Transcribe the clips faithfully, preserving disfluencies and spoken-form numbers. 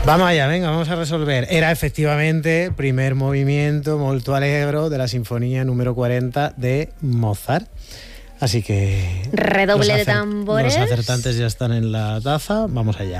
Vamos allá, venga, vamos a resolver. Era efectivamente el primer movimiento molto allegro de la sinfonía número cuarenta de Mozart. Así que... Redoble de tambores. Los acertantes ya están en la taza. Vamos allá.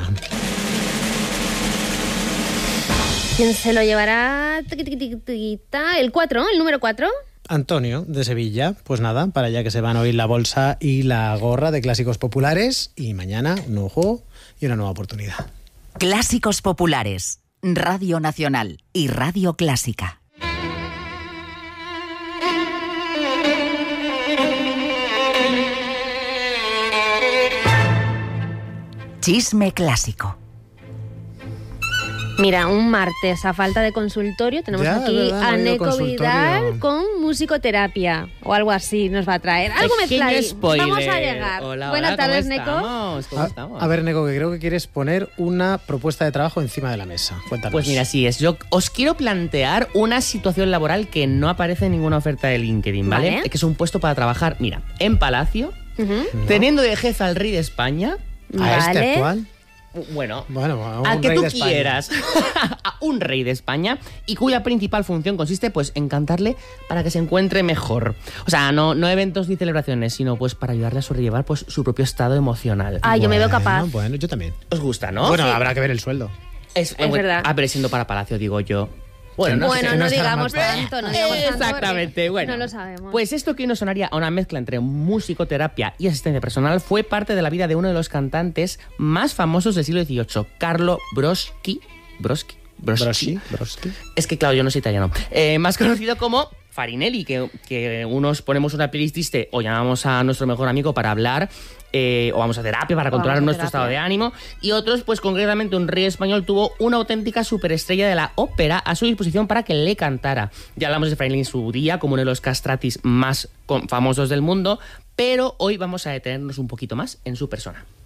¿Quién se lo llevará? El cuatro, el número cuatro. Antonio, de Sevilla. Pues nada, para allá que se van a oír la bolsa y la gorra de Clásicos Populares. Y mañana un nuevo juego y una nueva oportunidad. Clásicos Populares, Radio Nacional y Radio Clásica. Chisme clásico. Mira, un martes a falta de consultorio tenemos Ya, aquí verdad, no a ha habido Neko consultorio. Vidal con musicoterapia o algo así nos va a traer. Algo Pequeño mezclado. spoiler. Vamos a llegar. Hola, Buenas hola, tardes, ¿cómo Neko. estamos? ¿Cómo A, estamos? a ver, Neko, que creo que quieres poner una propuesta de trabajo encima de la mesa. Cuéntanos. Pues mira, así es. Yo os quiero plantear una situación laboral que no aparece en ninguna oferta de LinkedIn, ¿vale? Vale. Que es un puesto para trabajar, mira, en Palacio, Ujú. ¿No? teniendo de jefe al rey de España. ¿A este Vale. actual? Bueno, Bueno, a un al que rey tú de España. quieras, a un rey de España, y cuya principal función consiste pues en cantarle para que se encuentre mejor. O sea, no, no eventos ni celebraciones, sino pues para ayudarle a sobrellevar pues su propio estado emocional. Ah, yo me veo capaz. Bueno, bueno, yo también. ¿Os gusta, no? Bueno, Sí. habrá que ver el sueldo. Es, Es verdad. A ver, siendo para Palacio, digo yo. Bueno, no Bueno, sé. no no está digamos mal. tanto, no digamos tanto. Exactamente, porque bueno. No lo sabemos. Pues esto que nos sonaría a una mezcla entre musicoterapia y asistencia personal fue parte de la vida de uno de los cantantes más famosos del siglo dieciocho, Carlo Broschi. Broschi. Broschi. Broschi. Broschi. Es que, claro, yo no soy italiano. Eh, más conocido como Farinelli, que, que unos ponemos una playlist triste o llamamos a nuestro mejor amigo para hablar, eh, o vamos a terapia para controlar vamos a nuestro terapia. estado de ánimo, y otros, pues concretamente un rey español tuvo una auténtica superestrella de la ópera a su disposición para que le cantara. Ya hablamos de Farinelli en su día como uno de los castratis más con- famosos del mundo, pero hoy vamos a detenernos un poquito más en su persona.